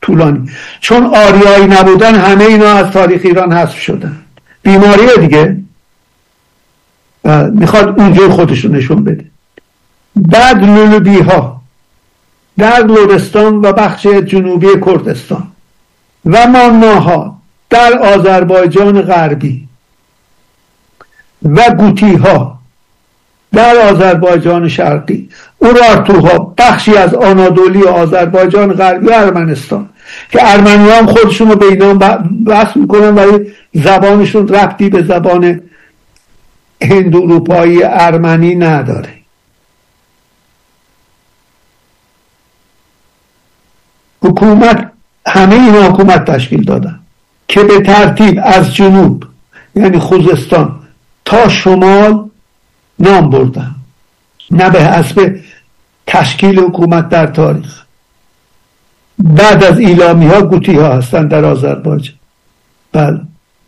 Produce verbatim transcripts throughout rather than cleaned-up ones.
طولانی. چون آریایی نبودن همه اینا از تاریخ ایران حذف شدن. بیماریه دیگه، میخواد اونجور خودشو نشون بده. بعد لولوبی ها در لرستان و بخش جنوبی کردستان و ماناها در آذربایجان غربی و گوتی ها در آذربایجان شرقی، اورارتوها بخشی از آنادولی آذربایجان غربی و ارمنستان که ارمنی هم خودشون رو به اینا بحث میکنن ولی زبانشون ربطی به زبان هند اروپایی ارمنی نداره. حکومت همه اینا حکومت تشکیل دادن که به ترتیب از جنوب یعنی خوزستان تا شمال نام بردن، نه به حسب تشکیل حکومت در تاریخ. بعد از ایلامی ها گوتی ها هستن در آذربایجان. بله،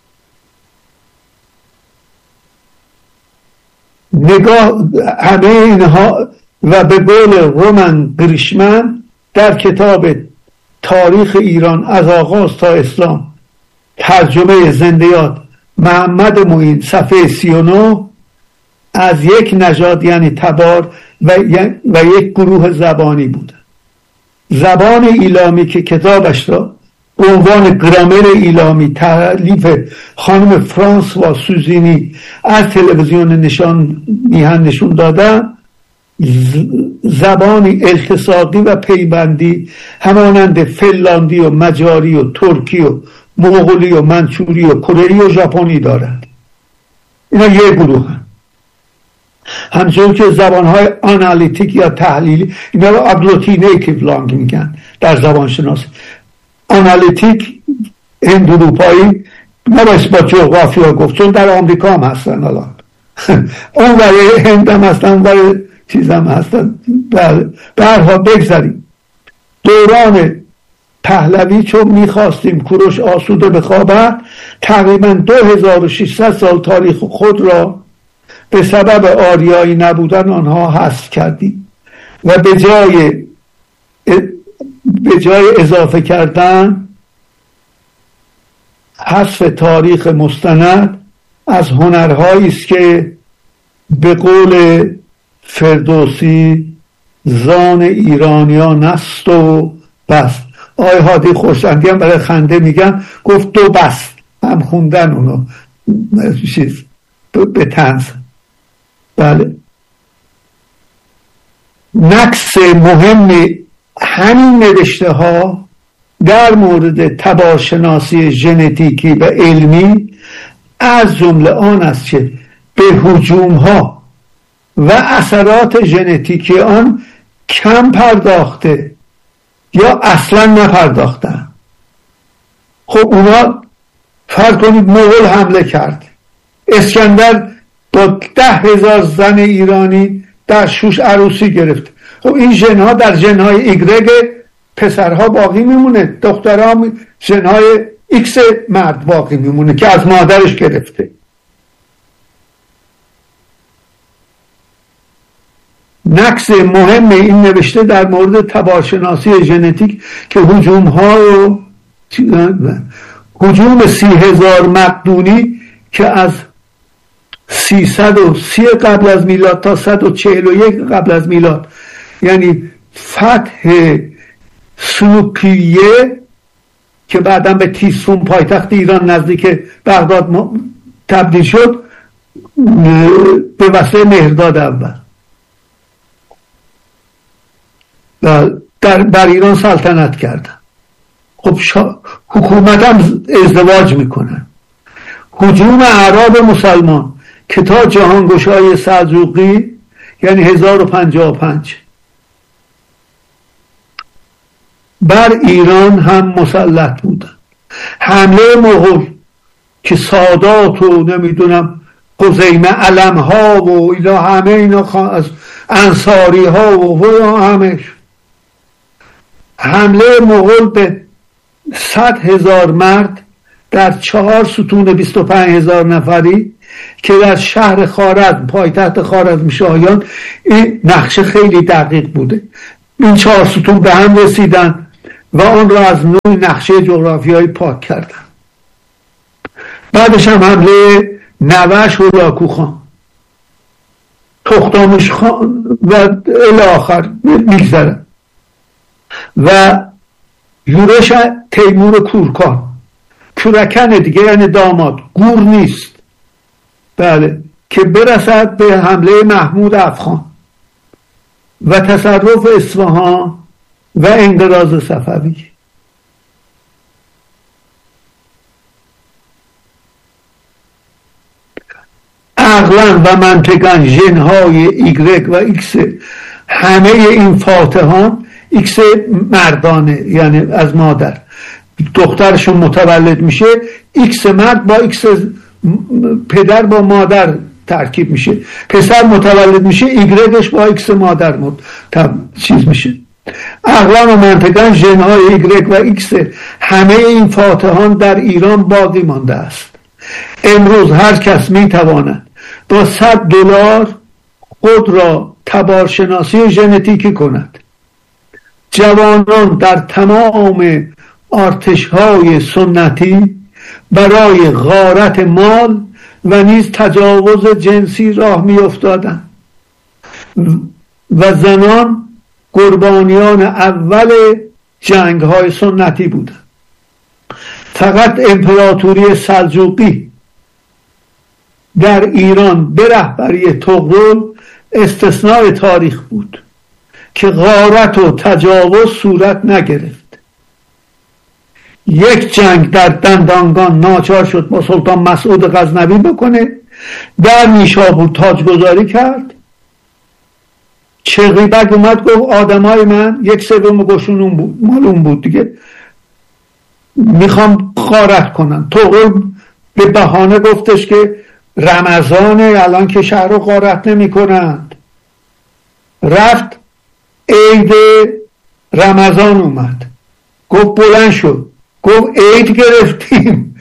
نگاه همه اینها. و به قول رومن گریشمن در کتاب تاریخ ایران از آغاز تا اسلام ترجمه زنده یاد محمد معین صفحه سی و نه، از یک نژاد یعنی تبار و, و یک گروه زبانی بوده. زبان ایلامی که کتابش را به عنوان گرامر ایلامی تالیف خانم فرانسوا سوزینی از تلویزیون نشان میهن نشون دادن، زبانی التصاقی و پیوندی همانند فنلاندی و مجاری و ترکی و مغولی و منچوری و کره و ژاپنی دارند. اینا یک گروه هم. همچنین که زبانهای آنالیتیک یا تحلیلی، اینا رو اگلوتینیتیو لانگ میگن در زبان شناسی. آنالیتیک هند اروپایی نباید با جغرافیا گفت، چون در آمریکا هم هستن الان اون برای هند هم هستن، برای چیز هم هستن. به هر حال بگذاریم. دوران پهلوی چون میخواستیم کوروش آسوده بخوابد، تقریبا دو هزار و ششصد سال تاریخ خود را به سبب آریایی نبودن آنها حذف کردیم و به جای به جای اضافه کردن حذف تاریخ مستند از هنرهایی است که به قول فردوسی زان ایرانیان است و بس. آقای هادی خورشندی هم برای خنده میگن گفت دو بس، هم خوندن اونو چیز به طنز. بله، نقص مهم همین نوشته ها در مورد تبارشناسی ژنتیکی و علمی از جمله آن است که به هجوم ها و اثرات ژنتیکی آن کم پرداخته یا اصلا نپرداختن. خب اونا فرض کنید مغول حمله کرد، اسکندر با ده هزار زن ایرانی در شوش عروسی گرفت. خب این ژنها در ژنهای ایگرگ پسرها باقی میمونه، دخترها ژنهای ایکس مرد باقی میمونه که از مادرش گرفته. نقص مهم این نوشته در مورد تبارشناسی ژنتیک که هجوم ها و هجوم سی هزار مقدونی که از سیصد و سی قبل از میلاد تا صد و چهل و یک قبل از میلاد، یعنی فتح سلوکیه که بعداً به تیسفون پایتخت ایران نزدیک بغداد تبدیل شد به وسیله مهرداد اول در بر ایران سلطنت کردن. خب شا... حکومت هم ازدواج میکنن. هجوم اعراب مسلمان که تا جهانگشای سلجوقی یعنی هزار و پنجاه و پنج بر ایران هم مسلط بودن. حمله مغول که سادات و نمیدونم قزیمه علم ها و اینا همه اینا از انصاری ها و همه حمله مغول به صد هزار مرد در چهار ستون بیست و پنج هزار نفری که در شهر خوارزم پایتخت خوارزمشاهیان این نقشه خیلی دقیق بوده. این چهار ستون به هم رسیدن و آن را از نوع نقشه جغرافیایی پاک کردن. بعدش هم حمله نوش هولاکو خان، تختامش خان و الی آخر میگذرن و یورش تیمور کورکان، کورکن دیگه، یعنی داماد، گور نیست، بله، که برسد به حمله محمود افغان و تصرف اصفهان و انقراض صفوی. عقلا و منطقا ژن‌های ایگرگ و ایکس همه این فاتحان، ایکس مردانه یعنی از مادر، دخترشون متولد میشه، ایکس مرد با ایکس پدر با مادر ترکیب میشه، پسر متولد میشه، ایگرگش با ایکس مادر مد... چیز میشه. عقلا و منطقا ژن‌های ایگرگ و ایکس همه این فاتحان در ایران باقی مانده است. امروز هر کس میتواند با صد دلار خود را تبارشناسی ژنتیکی کند. جوانان در تمام ارتش‌های سنتی برای غارت مال و نیز تجاوز جنسی راه می‌افتادند و زنان قربانیان اول جنگ‌های سنتی بودند. فقط امپراتوری سلجوقی در ایران به رهبری طغرل استثناء تاریخ بود که غارت و تجاوز صورت نگرفت. یک جنگ در دندانگان ناچار شد با سلطان مسعود غزنوی بکنه، در نیشابور تاجگذاری کرد. چغیبک اومد گفت آدمای من یک سوم گوشون بود، معلوم بود دیگه، میخوام غارت کنن. طغرل به بهانه گفتش که رمضانه، الان که شهر رو غارت نمی کنند. رفت عید رمضان اومد، گفت بلند شد، گفت عید گرفتیم.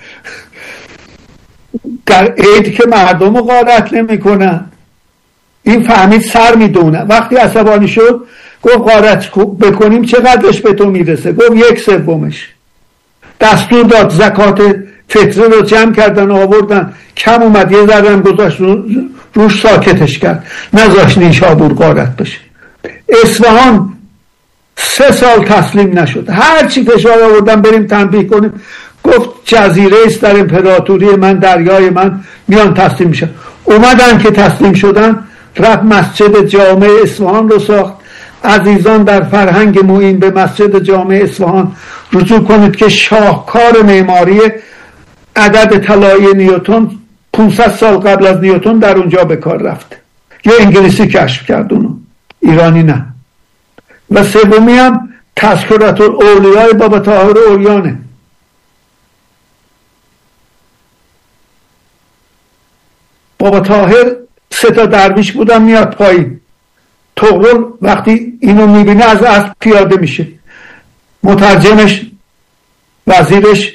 در عید که مردم رو غارت نمی کنند. این فهمید سر میدونه. وقتی عصبانی شد گفت غارت بکنیم چقدرش به تو میرسه؟ گفت یک سومش. دستور داد زکات فطره رو جمع کردن آوردن، کم اومد یه ذره هم گذاشت روش ساکتش کرد، نذاشت نیشابور غارت بشه. اصفهان سه سال تسلیم نشد، هر چی فشار آوردن بریم تنبیه کنیم، گفت جزیره است در امپراتوری من، دریای من، میان تسلیم میشن. اومدن که تسلیم شدن، رفت مسجد جامع اصفهان رو ساخت. عزیزان در فرهنگ موین به مسجد جامع اصفهان رجوع کنید که شاهکار معماری عدد طلایی نیوتن پانصد سال قبل از نیوتن در اونجا به کار رفت. یه انگلیسی کشف کرد اونو، ایرانی نه. و سومی هم تذکرت الاولیاء بابا طاهر اوریانه. بابا طاهر سه تا درویش بودن میاد پایین. طغرل وقتی اینو میبینه از اسب پیاده میشه. مترجمش، وزیرش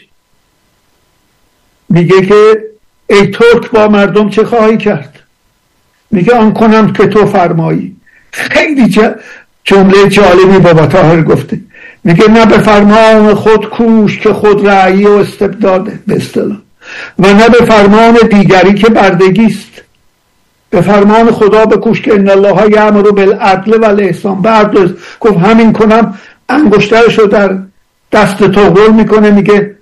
میگه که ای ترک با مردم چه خواهی کرد؟ میگه آن کنم که تو فرمایی. خیلی جمله جالبی بابا طاهر گفته، میگه نه به فرمان خود کوش که خود رعیه و استبداده به اصطلاح، و نه به فرمان دیگری که بردگی است. به فرمان خدا بکوش که ان الله یأمر بالعدل و الاحسان. بعد گفت همین کنم، انگشترشو در دست طغرل میکنه، میگه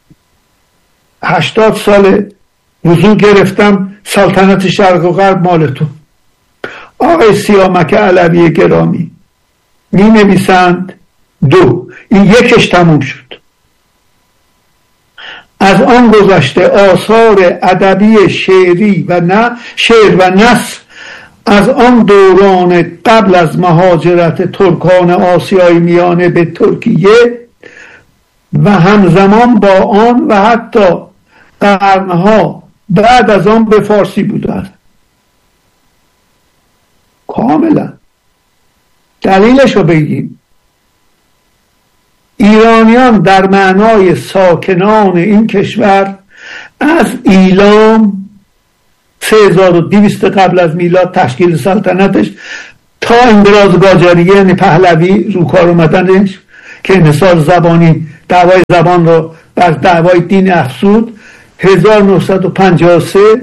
هشتاد سال وضو گرفتم، سلطنت شرق و غرب مال تو. آقای سیامک علوی گرامی می نویسند دو، این یکش تموم شد. از آن گذشته آثار ادبی شعری و نه شعر و نثر از آن دوران قبل از مهاجرت ترکان آسیای میانه به ترکیه و همزمان با آن و حتی قرنها بعد از آن به فارسی بوده است. کاملا دلیلش رو بگیم. ایرانیان در معنای ساکنان این کشور از ایلام سه هزار و دویست قبل از میلاد تشکیل سلطنتش تا انقراض قاجاریه یعنی پهلوی رو کار اومدنش که انحصار زبانی دعوای زبان رو بر دعوای دین افزود. هزار و نهصد و پنجاه و سه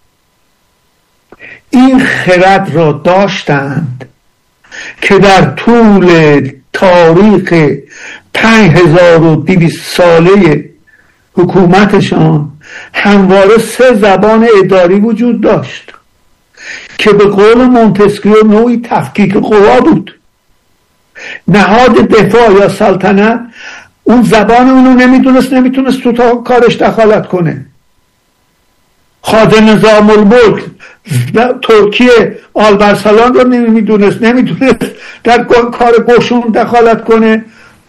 این خرد را داشتند که در طول تاریخ پنج هزار و دویست ساله حکومتشان همواره سه زبان اداری وجود داشت که به قول مونتسکیو نوعی تفکیک قوا بود. نهاد دفاع یا سلطنت اون زبان اونو نمیدونست نمیتونست تو تا کارش دخالت کنه. خادم نظام الملک ترکیه آلبرسلان رو نمیدونست نمیتونست در کار گوشون دخالت کنه.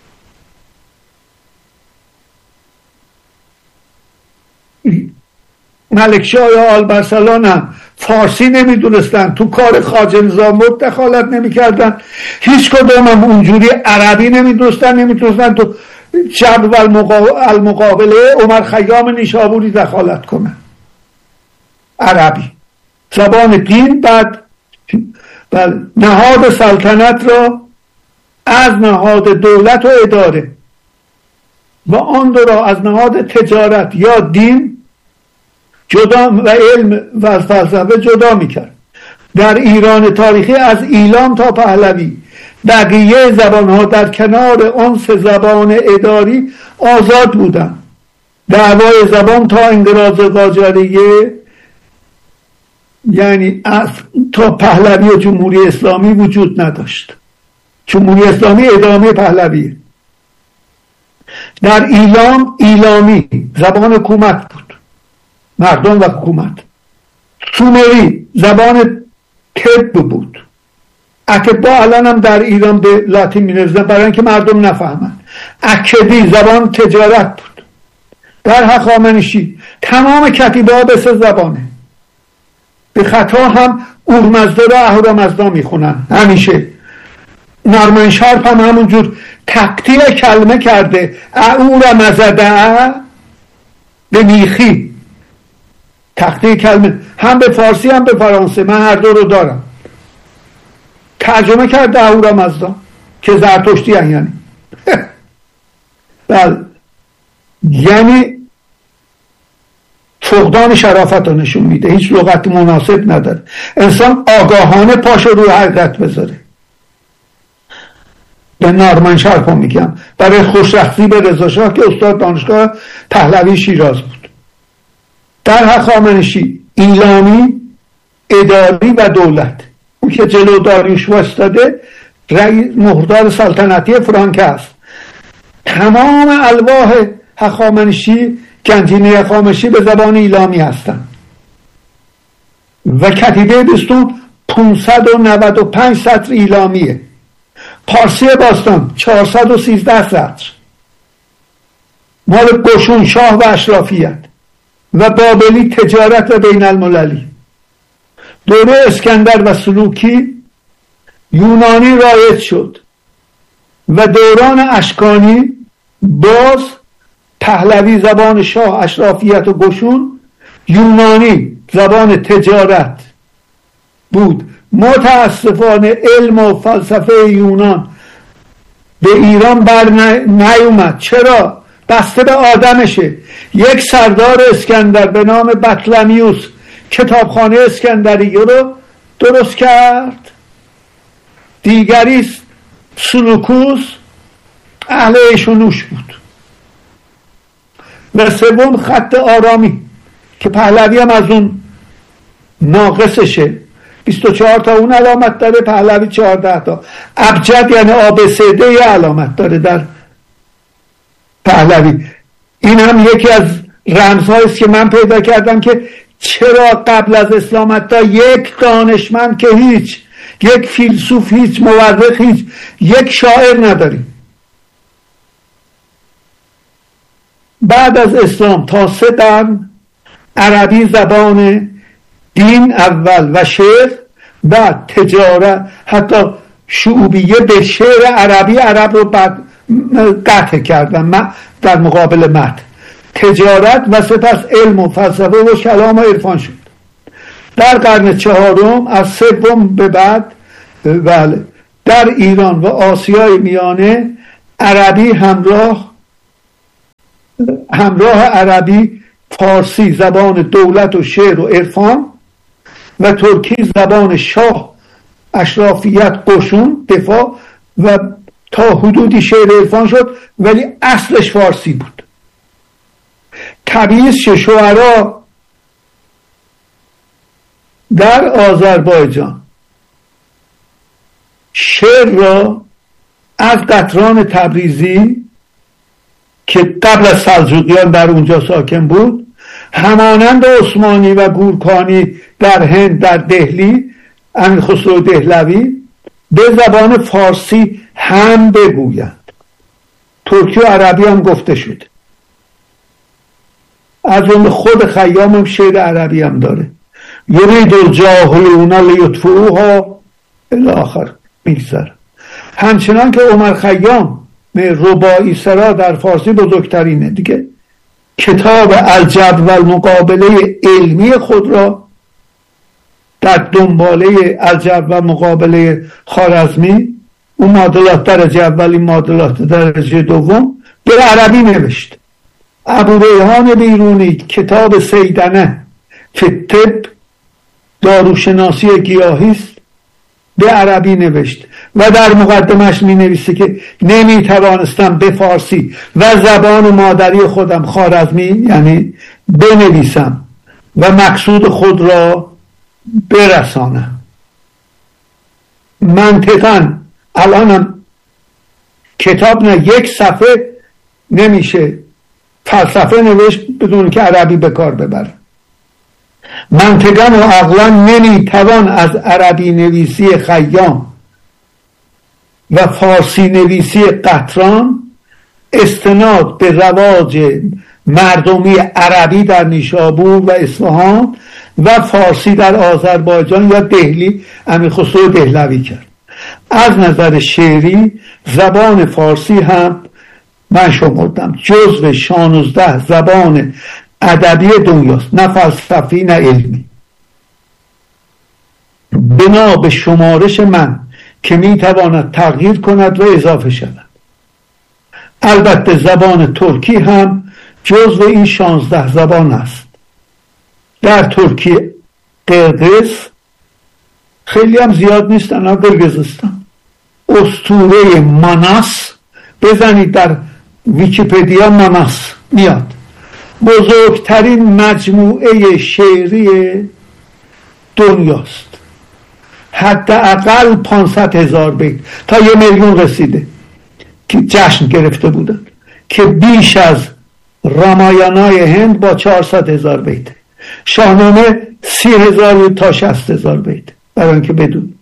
ملکشاه یا آلبرسلان هم فارسی نمیدونستن، تو کار خواجه نظام الملک دخالت نمیکردن. هیچ کدوم هم اونجوری عربی نمیدونستن نمیتونستن تو جبر المقابله عمر خیام نیشابوری دخالت کنن. عربی زبان دین. بعد نهاد سلطنت را از نهاد دولت و اداره و آن دو را از نهاد تجارت یا دین جدا و علم و فلسفه جدا میکرد. در ایران تاریخی از ایلام تا پهلوی بقیه زبانها در کنار آن سه زبان اداری آزاد بودند. دعوای زبان تا انقراض قاجاریه یعنی تا پهلوی و جمهوری اسلامی وجود نداشت. جمهوری اسلامی ادامه پهلویه. در ایلام ایلامی زبان حکومت بود، مردم و حکومت. سومری زبان طب بود. اکبا الان هم در ایران به لاتین می‌نویسن برای اینکه مردم نفهمند. اکدی زبان تجارت بود. در هخامنشی تمام کتیبه‌ها به سه زبانه. به خطا هم اورمزدا رو اهورامزدا میخونن همیشه. نارمن شارپ هم همونجور تقطیع کلمه کرده، اهورامزدا به میخی تقطیع کلمه، هم به فارسی هم به فرانسه. من هر دو رو دارم. ترجمه کرده اهورامزدا که زرتشتی هن یعنی بله، یعنی فقدان شرافت رو نشون میده. هیچ لغت مناسب نداره. انسان آگاهانه پاشو روی حقیقت بذاره. به نارمن شارپ میگم برای خوشرفتی به رضا شاه که استاد دانشگاه پهلوی شیراز بود. در هخامنشی ایلامی اداری و دولت. اون که جلو داریوش واسطاده رئیس مهردار سلطنتی فرانک است. تمام الواح هخامنشی گنجینه هخامنشی به زبان ایلامی هستند و کتیبه بیستون پانصد و نود و پنج سطر ایلامیه. پارسی باستان چهارصد و سیزده سطر مال قشون شاه و اشرافیت و بابلی تجارت و بین المللی. دوره اسکندر و سلوکی یونانی رایج شد و دوران اشکانی باز پهلوی زبان شاه اشرافیت و گشون، یونانی زبان تجارت بود. متاسفانه علم و فلسفه یونان به ایران بر نیومد. چرا؟ بسته به آدمشه. یک سردار اسکندر به نام بطلمیوس کتابخانه اسکندریه رو درست کرد. دیگری سلوکوس اهل ایشونوش بود. و سوم خط آرامی که پهلوی هم از اون ناقصشه. بیست و چهار تا اون علامت داره، پهلوی چهارده تا. ابجد یعنی آبسیده یه علامت داره در پهلوی. این هم یکی از رمزهاییست که من پیدا کردم که چرا قبل از اسلام حتی یک دانشمند که هیچ، یک فیلسوف هیچ، مورخ هیچ، یک شاعر نداریم. بعد از اسلام تا سه قرن عربی زبان دین اول و شعر و تجارت، حتی شعوبیه به شعر عربی عرب رو بعد قطع کردن در مقابل متن. تجارت و سپس علم و فلسفه و کلام و عرفان شد. در قرن چهارم از سوم به بعد بله در ایران و آسیای میانه عربی همراه همراه عربی فارسی زبان دولت و شعر و عرفان و ترکی زبان شاه، اشرافیت، قشون، دفاع و تا حدودی شعر عرفان شد، ولی اصلش فارسی بود. طبیعی است شعرا در آذربایجان شعر را از قطران تبریزی که قبل از سلجوقیان در اونجا ساکن بود، همانند عثمانی و گورکانی در هند، در دهلی، امیرخسرو دهلوی، به زبان فارسی هم بگویند. ترکی و عربی هم گفته شده. از اون خود خیام هم شعر عربی هم داره. یرید الجاهلون لیطفئوها الی آخر میگذره. همچنان که عمر خیام رباعی سرا در فارسی بزرگترینه دیگه، کتاب الجبر و المقابله علمی خود را در دنباله الجبر و مقابله خوارزمی، اون معادلات درجه اولی، معادلات درجه دوم، به عربی نوشت. ابو ریحان بیرونی کتاب سیدنه فی الطب، داروشناسی گیاهی است، به عربی نوشت و در مقدمش می نویسه که نمی توانستم به فارسی و زبان مادری خودم خوارزمی یعنی بنویسم و مقصود خود را برسانم. منطقاً الانم کتاب نه یک صفحه نمیشه فلسفه نوشت بدون که عربی به کار ببره. منطقاً و عقلاً نمیتوان از عربی نویسی خیام و فارسی نویسی قطران استناد به رواج مردمی عربی در نیشابور و اصفهان و فارسی در آذربایجان یا دهلی امیرخسرو دهلوی کرد. از نظر شعری زبان فارسی هم من شمردم جزو شانزده زبان ادبی دنیاست، نه فلسفی نه علمی. بنا به شمارش من که میتواند تغییر کند و اضافه شود. البته زبان ترکی هم جزو این شانزده زبان است. در ترکی قرقز خیلی هم زیاد نیستن، ها قرقزستان، اسطوره ماناس بزنید در ویکیپدیا، ماناس میاد. بزرگترین مجموعه شعری دنیاست، حداقل پانصد هزار بیت تا یه میلیون رسیده که جشن گرفته بودن، که بیش از رامایانای هند با چهارصد هزار بیت، شاهنامه سی هزار تا شصت هزار بیت، برای اینکه بدون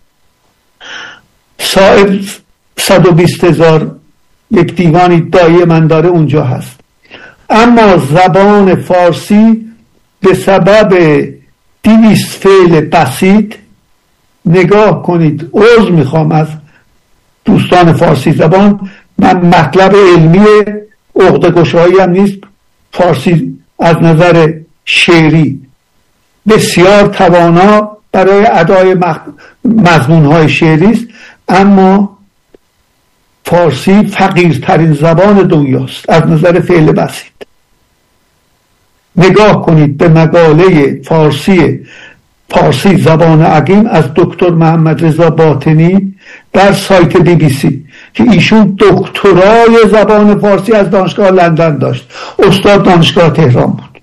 صاحب صد و بیست هزار یک دیوانی دایی من داره اونجا هست. اما زبان فارسی به سبب دویست فعل بسیط، نگاه کنید، عذر میخوام از دوستان فارسی زبان، من مطلب علمی عقده گشایی هم نیست، فارسی از نظر شعری بسیار توانا برای ادای مضمونهای شعری است، اما فارسی فقیرترین زبان دنیاست از نظر فعل بسیط. نگاه کنید به مقاله فارسی فارسی زبان عقیم از دکتر محمد رضا باطنی در سایت بی بی سی که ایشون دکترای زبان فارسی از دانشگاه لندن داشت، استاد دانشگاه تهران بود.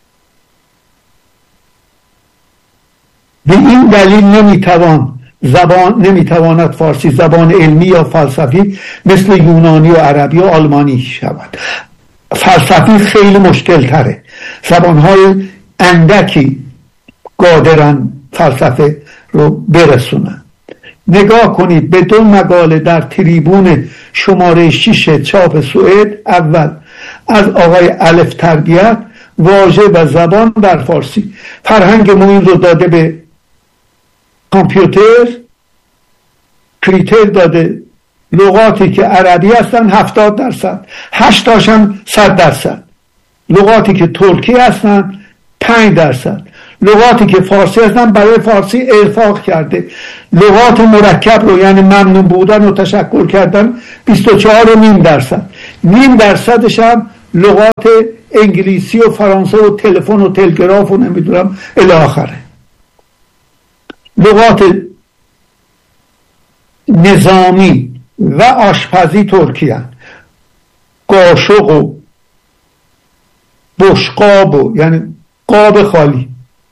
به این دلیل نمیتوان زبان نمیتواند فارسی زبان علمی یا فلسفی مثل یونانی و عربی و آلمانی شود. فلسفی خیلی مشکل تره، زبانهای اندکی قادرن فلسفه رو برسونن. نگاه کنید به دو مقاله در تریبون شماره شش چاپ سوئد، اول از آقای الف تربیت، واژه و زبان در فارسی. فرهنگ ما این رو داده به کامپیوتر، کریتر داده لغاتی که عربی هستن هفتاد درصد، هشت تاشن صد درصد، لغاتی که ترکی هستن پنج درصد، لغاتی که فارسی هستن برای فارسی ارفاق کرده. لغات مرکب رو یعنی ممنون بودن و تشکر کردن بیست و چهار و نیم درصد. نیم درصدش هم لغات انگلیسی و فرانسه و تلفن و تلگراف و نمیدونم الی آخره. لغات نظامی و آشپزی ترکی هست. قاشق و بشقاب و یعنی قاب خالی،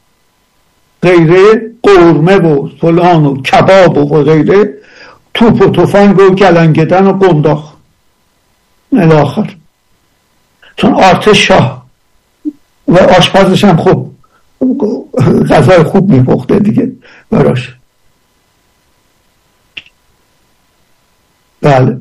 غیره، قورمه و فلان و کباب و غیره، توپ و تفنگ و گلنگدن و قنداق الی آخر. چون آرتش شاه و آشپزش هم خوب غذای خوب میپخته دیگه براش. بله.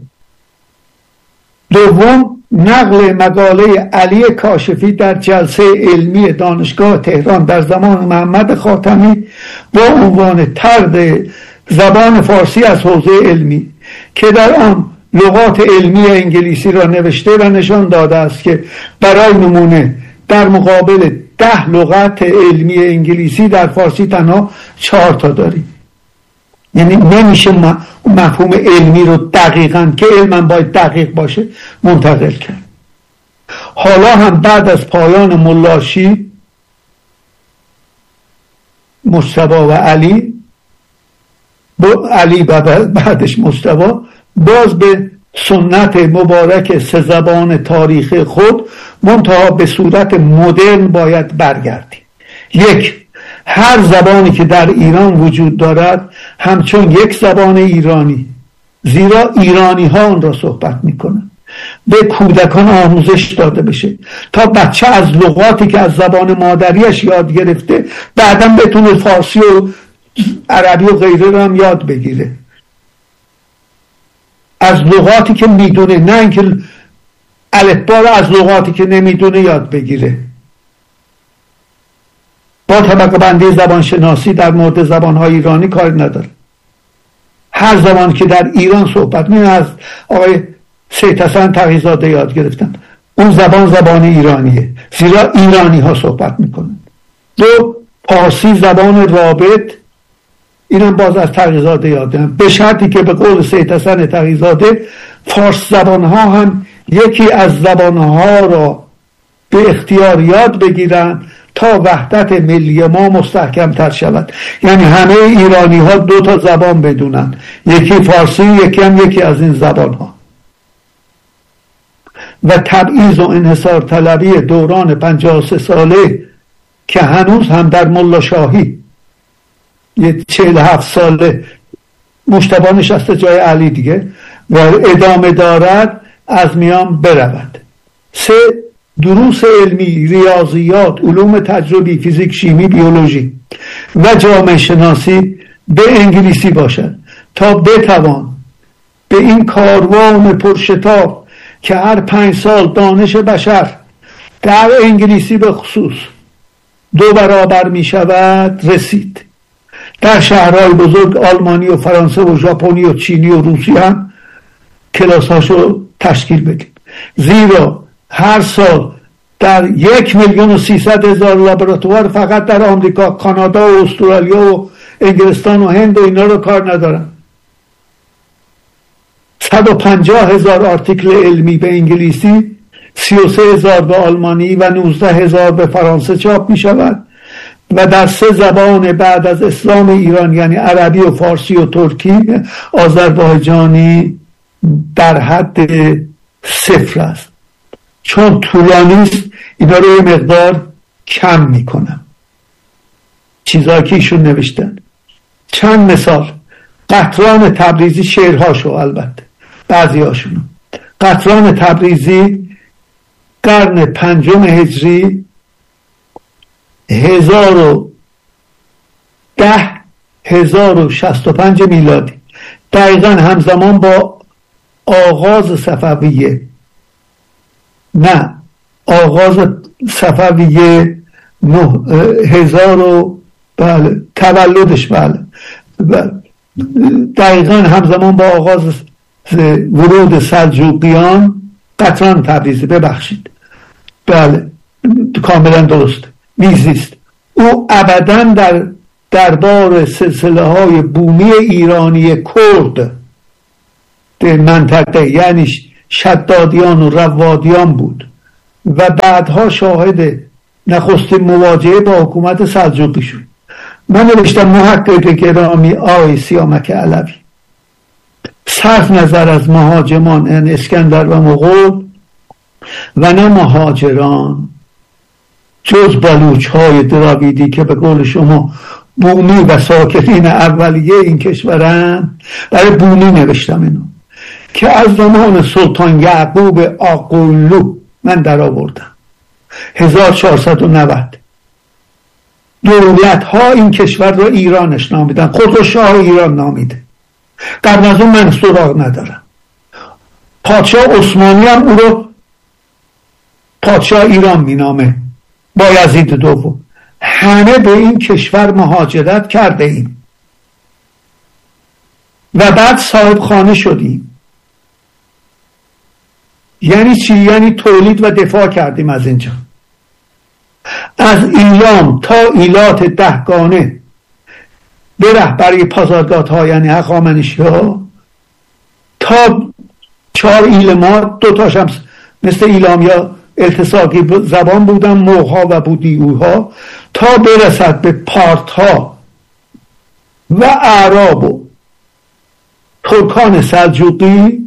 دوم، نقل مقاله علی کاشفی در جلسه علمی دانشگاه تهران در زمان محمد خاتمی با عنوان طرد زبان فارسی از حوزه علمی که در آن لغات علمی انگلیسی را نوشته و نشان داده است که برای نمونه در مقابل ده لغت علمی انگلیسی در فارسی تنها چهار تا داریم. یعنی نمیشه مفهوم علمی رو دقیقاً که علم باید دقیق باشه منتقل کرد. حالا هم بعد از پایان ملاشی، مجتبی و علی علی و بعدش مجتبی باز به سنت مبارک سه زبان تاریخی خود منتها به صورت مدرن باید برگردیم. یک، هر زبانی که در ایران وجود دارد همچون یک زبان ایرانی، زیرا ایرانی ها آن را صحبت می کنند، به کودکان آموزش داده بشه تا بچه از لغاتی که از زبان مادریش یاد گرفته بعداً بتونه فارسی و عربی و غیره رو هم یاد بگیره، از لغاتی که میدونه، نه اینکه الفبا رو از لغاتی که نمیدونه یاد بگیره. با طبقه بندی زبان شناسی در مورد زبانهای ایرانی کار نداره. هر زبان که در ایران صحبت می از آقای سید حسن تقی‌زاده یاد گرفتن، اون زبان زبان ایرانیه، زیرا ایرانی ها صحبت میکنن. دو، فارسی زبان رابط، اینم باز از تقی‌زاده یاد دارن، به شرطی که به قول سید حسن تقی‌زاده فارس زبان ها هم یکی از زبان ها را به اختیار یاد بگیرن تا وحدت ملی ما مستحکم تر شود. یعنی همه ایرانی ها دو تا زبان بدونن، یکی فارسی، یکی هم یکی از این زبان ها. و تبعیض و انحصار طلبی دوران پنجاه و سه ساله که هنوز هم در ملا شاهی یه چهل هفت ساله مجتبی نشسته جای علی دیگه و ادامه دارد از میان برود. سه، دروس علمی، ریاضیات، علوم تجربی، فیزیک، شیمی، بیولوژی و جامعه شناسی به انگلیسی باشد تا بتوان به این کاروان پرشتاب که هر پنج سال دانش بشر در انگلیسی به خصوص دو برابر می شود رسید. در شهرهای بزرگ آلمانی و فرانسه و ژاپنی و چینی و روسی هم کلاساشو تشکیل بدیم، زیرا هر سال در یک میلیون و سیصد هزار لابراتوار فقط در آمریکا، کانادا و استرالیا و انگلستان و هند و اینا رو کار ندارن. صد و پنجاه هزار آرتیکل علمی به انگلیسی، سی و سه هزار به آلمانی و نوزده هزار به فرانسه چاپ می شود و در سه زبان بعد از اسلام ایران یعنی عربی و فارسی و ترکی، آذربایجانی در حد صفر است. چون طولانی است اینا رو یه مقدار کم میکنم، چیزایی که ایشون نوشتن. چند مثال: قطران تبریزی، شعرهاشو البته بعضی هاشونو. قطران تبریزی قرن پنجم هجری، هزار و ده هزار و شست و پنج میلادی، دقیقا همزمان با آغاز صفویه، نه آغاز صفویه نه هزار و بله تولدش بله دقیقا همزمان با آغاز ورود سلجوقیان. قطران تبریزی، ببخشید، بله کاملا درست، میزیست. او ابداً در دربار سلسله های بومی ایرانی کرد در منطقه یعنی شدادیان و روادیان بود و بعدها شاهد نخستین مواجهه با حکومت سلجوقی شد. من نوشتم محقق گرامی آقای سیامک علوی، صرف نظر از مهاجمان یعنی اسکندر و مغول و نه مهاجران جز بلوچ های دراویدی که به قول شما بومی و ساکنین اولیه این کشورن، برای بومی نوشتم اینو که از زمان سلطان یعقوب آقلو من در آوردم هزار و چهارصد و نود دولت ها این کشور رو ایرانش نامیدن، خود رو شاه ایران نامیده. قبل از اون من سراغ ندارم. پادشاه عثمانی هم او رو پادشاه ایران مینامه با یزید دوم. همه به این کشور مهاجرت کرده ایم و بعد صاحب خانه شدیم. یعنی چی؟ یعنی تولید و دفاع کردیم از اینجا، از ایلام تا ایلات دهگانه به رهبری پازارگاد ها یعنی هخامنشی ها تا چهار ایلمات، دو تاشم مثل ایلامیا التصاقی زبان بودن، موها و بودیوها، تا برسد به پارت ها و اعراب و ترکان سلجوقی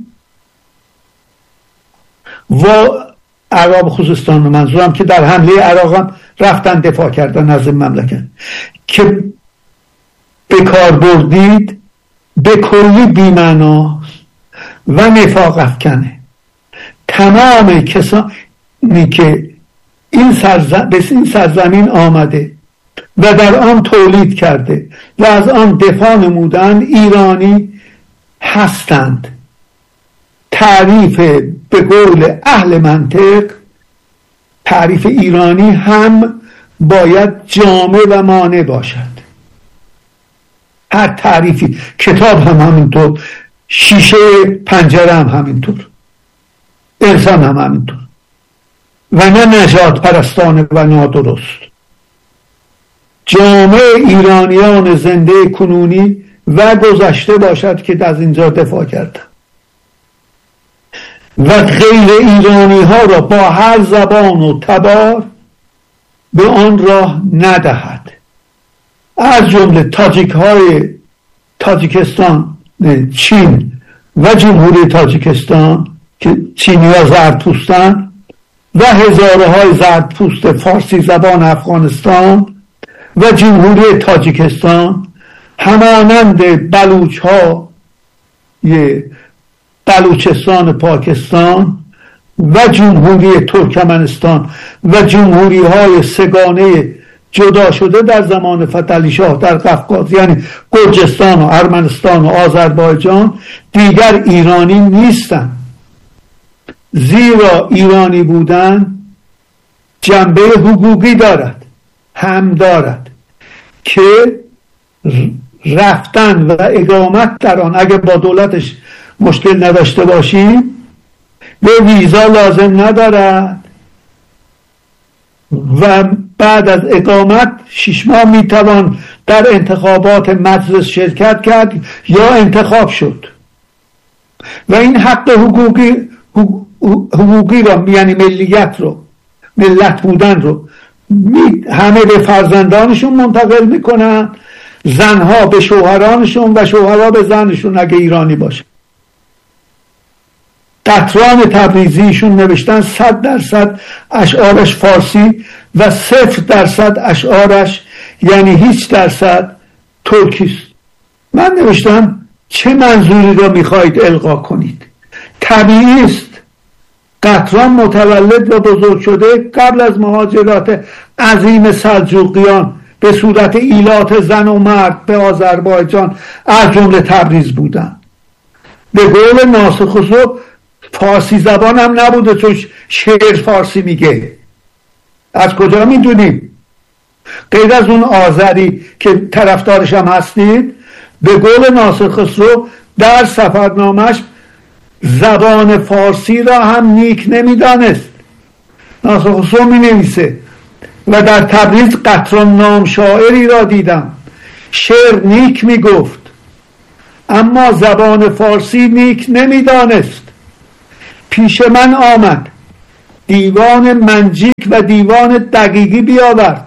و اعراب خوزستان منظورم که در حمله عراق هم رفتن دفاع کردن از این مملکت که به کار بردید به کلی بی‌معناست و نفاق افکنه. تمام کسانی که این سرزم... به این سرزمین آمده و در آن تولید کرده و از آن دفاع نمودند ایرانی هستند. تعریف به قول اهل منطق، تعریف ایرانی هم باید جامع و مانع باشد. هر تعریفی، کتاب هم همینطور، شیشه پنجره هم همینطور، انسان هم همینطور و نه نژاد پرستانه و نادرست. جامع ایرانیان زنده کنونی و گذشته باشد که از اینجا دفاع کردن و غیر ایرانی ها را با هر زبان و تبار به آن راه ندهد. از جمله تاجیک های تاجیکستان، چین و جمهوری تاجیکستان که چینی ها زردپوستن و هزاره های زردپوست فارسی زبان افغانستان و جمهوری تاجیکستان همانند بلوچ ها بلوچستان پاکستان و جمهوری ترکمنستان و جمهوری های سگانه جدا شده در زمان فتحعلی شاه در قفقاز یعنی گرجستان و ارمنستان و آذربایجان دیگر ایرانی نیستند، زیرا ایرانی بودن جنبه حقوقی دارد، هم دارد که رفتن و اقامت در آن اگر با دولتش مشکل نداشته باشیم به ویزا لازم ندارد و بعد از اقامت شش ماه میتوان در انتخابات مجلس شرکت کرد یا انتخاب شد و این حق حقوقی حقوقی رو یعنی ملیت رو، ملت بودن رو همه به فرزندانشون منتقل میکنن، زنها به شوهرانشون و شوهرها به زنشون اگه ایرانی باشه. قطران تبریزیشون نوشتن صد درصد اشعارش فارسی و صفر درصد اشعارش یعنی هیچ درصد ترکیست. من نوشتم چه منظوری را میخواهید القا کنید؟ طبیعی است قطران متولد و بزرگ شده قبل از مهاجرات عظیم سلجوقیان به صورت ایلات زن و مرد به آذربایجان از جمله تبریز بودن. به قول ناصر خسرو فارسی زبان هم نبوده چون شعر فارسی میگه. از کجا میدونیم؟ غیر از اون آذری که طرفدارش هم هستید، به قول ناصر خسرو در سفرنامش زبان فارسی را هم نیک نمیدانست. ناصر خسرو می نویسه و در تبریز قطران نام شاعری را دیدم، شعر نیک می گفت اما زبان فارسی نیک نمی دانست. پیش من آمد، دیوان منجیک و دیوان دقیقی بیاورد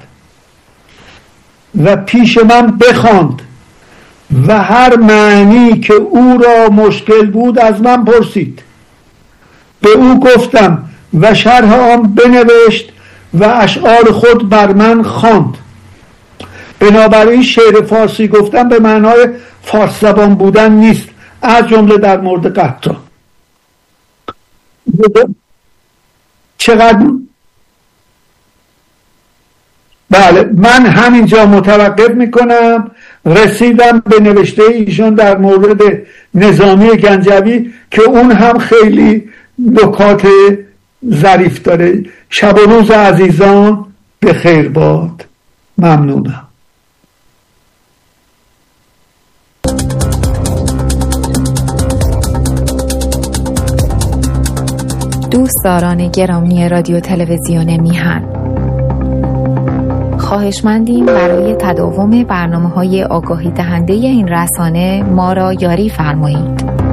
و پیش من بخواند و هر معنی که او را مشکل بود از من پرسید. به او گفتم و شرح آن بنوشت و اشعار خود بر من خواند. بنابراین شعر فارسی گفتن به معنای فارس زبان بودن نیست، از جمله در مورد قطران. چقدر بله، من همینجا متوقف میکنم. رسیدم به نوشته ایشان در مورد نظامی گنجوی که اون هم خیلی نکات ظریف داره. شب و روز عزیزان به خیر باد. ممنونم. دوستداران گرامی رادیو تلویزیون میهن، خواهشمندیم برای تداوم برنامه‌های آگاهی دهنده این رسانه ما را یاری فرمایید.